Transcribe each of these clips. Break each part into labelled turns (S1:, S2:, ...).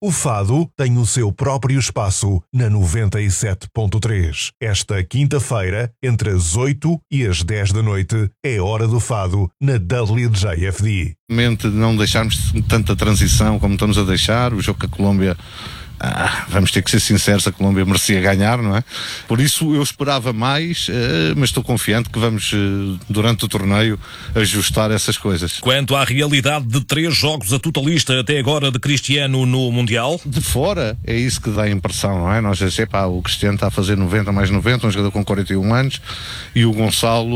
S1: O fado tem o seu próprio espaço na 97.3. Esta quinta-feira, entre as 8 e as 10 da noite, é hora do fado na WJFD.
S2: Não deixarmos tanta transição como estamos a deixar. O jogo com a Colômbia, vamos ter que ser sinceros, a Colômbia merecia ganhar, não é? Por isso eu esperava mais, mas estou confiante que vamos, durante o torneio, ajustar essas coisas.
S3: Quanto à realidade de 3 jogos a totalista até agora de Cristiano no Mundial?
S2: De fora, é isso que dá a impressão, não é? Nós dizemos, o Cristiano está a fazer 90 mais 90, um jogador com 41 anos, e o Gonçalo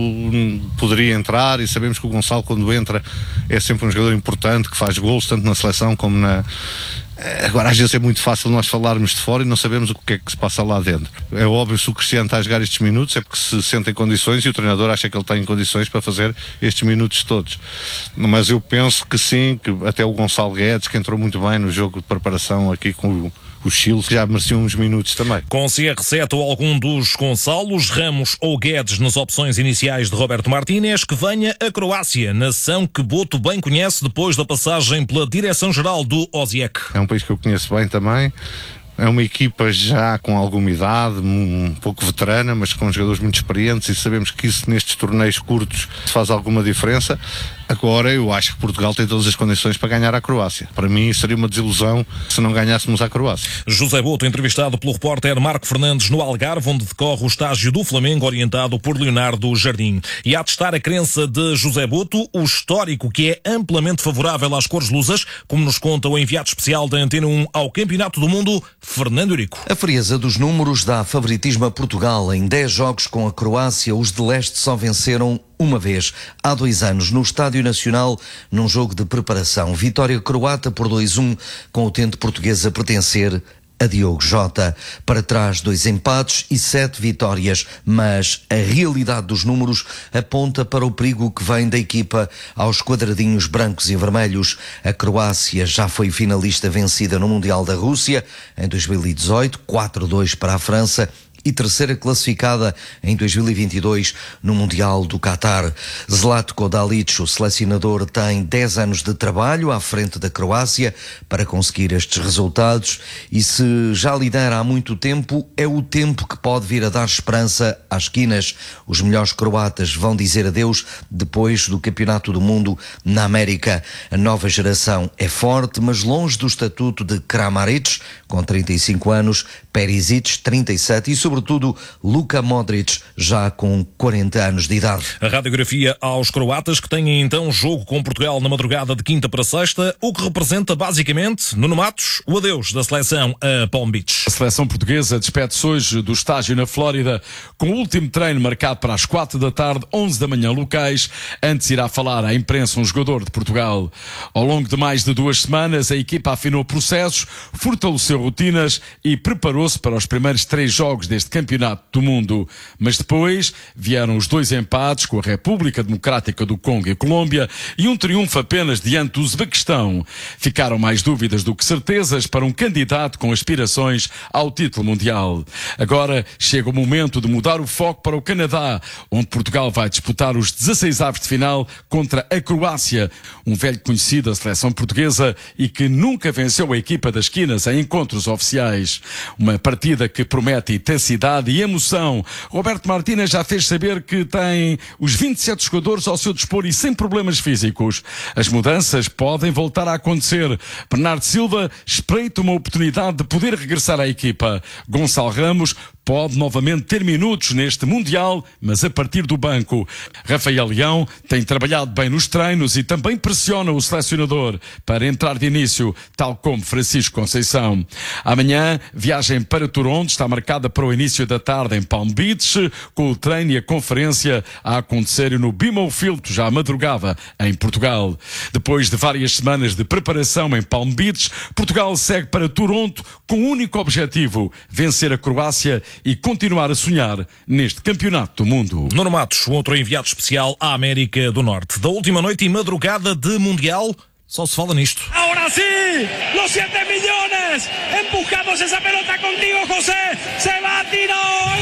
S2: poderia entrar, e sabemos que o Gonçalo, quando entra, é sempre um jogador importante, que faz gols, tanto na seleção como na... Agora, às vezes é muito fácil nós falarmos de fora e não sabemos o que é que se passa lá dentro. É óbvio, se o Cristiano está a jogar estes minutos é porque se sente em condições e o treinador acha que ele tem condições para fazer estes minutos todos. Mas eu penso que sim, que até o Gonçalo Guedes, que entrou muito bem no jogo de preparação aqui com o Chile, já merecia uns minutos também.
S3: Com CR7 ou algum dos Gonçalos, Ramos ou Guedes nas opções iniciais de Roberto Martínez, que venha a Croácia, nação que Boto bem conhece depois da passagem pela direção-geral do Osijek.
S2: É um país que eu conheço bem também. É uma equipa já com alguma idade, um pouco veterana, mas com jogadores muito experientes, e sabemos que isso nestes torneios curtos faz alguma diferença. Agora eu acho que Portugal tem todas as condições para ganhar a Croácia. Para mim seria uma desilusão se não ganhássemos a Croácia.
S3: José Boto, entrevistado pelo repórter Marco Fernandes no Algarve, onde decorre o estágio do Flamengo, orientado por Leonardo Jardim. E a testar a crença de José Boto, o histórico que é amplamente favorável às cores lusas, como nos conta o enviado especial da Antena 1 ao Campeonato do Mundo, Fernando Eurico.
S4: A frieza dos números dá favoritismo a Portugal. Em 10 jogos com a Croácia, os de leste só venceram uma vez, há 2 anos, no Estádio Nacional, num jogo de preparação. Vitória croata por 2-1, com o utente português a pertencer a Diogo Jota. Para trás, 2 empates e 7 vitórias, mas a realidade dos números aponta para o perigo que vem da equipa aos quadradinhos brancos e vermelhos. A Croácia já foi finalista vencida no Mundial da Rússia em 2018, 4-2 para a França, e terceira classificada em 2022 no Mundial do Qatar. Zlatko Dalic, o selecionador, tem 10 anos de trabalho à frente da Croácia para conseguir estes resultados, e se já lidera há muito tempo, é o tempo que pode vir a dar esperança às esquinas. Os melhores croatas vão dizer adeus depois do Campeonato do Mundo na América. A nova geração é forte, mas longe do estatuto de Kramaric, com 35 anos, Perisic, 37 e, sobretudo, Luka Modric, já com 40 anos de idade.
S3: A radiografia aos croatas, que têm então jogo com Portugal na madrugada de quinta para sexta, o que representa basicamente, Nuno Matos, o adeus da seleção a Palm Beach.
S5: A seleção portuguesa despede-se hoje do estágio na Flórida, com o último treino marcado para as 4 da tarde, 11 da manhã locais. Antes irá falar à imprensa um jogador de Portugal. Ao longo de mais de 2 semanas, a equipa afinou processos, fortaleceu rotinas e preparou-se para os primeiros 3 jogos deste Campeonato do Mundo. Mas depois vieram os 2 empates com a República Democrática do Congo e a Colômbia e um triunfo apenas diante do Uzbequistão. Ficaram mais dúvidas do que certezas para um candidato com aspirações ao título mundial. Agora chega o momento de mudar o foco para o Canadá, onde Portugal vai disputar os 16avos de final contra a Croácia, um velho conhecido da seleção portuguesa e que nunca venceu a equipa das esquinas em encontros oficiais. Uma partida que promete intensidade e emoção. Roberto Martínez já fez saber que tem os 27 jogadores ao seu dispor e sem problemas físicos. As mudanças podem voltar a acontecer. Bernardo Silva espreita uma oportunidade de poder regressar à equipa. Gonçalo Ramos pode novamente ter minutos neste Mundial, mas a partir do banco. Rafael Leão tem trabalhado bem nos treinos e também pressiona o selecionador para entrar de início, tal como Francisco Conceição. Amanhã, viagem para Toronto está marcada para o início da tarde em Palm Beach, com o treino e a conferência a acontecer no BMO Field, já à madrugada, em Portugal. Depois de várias semanas de preparação em Palm Beach, Portugal segue para Toronto com o único objetivo: vencer a Croácia e continuar a sonhar neste Campeonato do Mundo.
S3: Nuno Matos, outro enviado especial à América do Norte. Da última noite e madrugada de Mundial, só se fala nisto.
S6: Ahora sí, los 7 millones empujados, esa pelota contigo, José, se va a tirar.